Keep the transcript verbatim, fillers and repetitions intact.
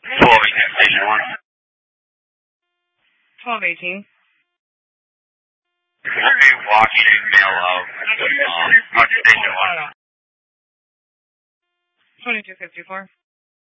twelve eighteen, station one. twelve eighteen. Very walking male out. Um, station one. twenty-two fifty-four.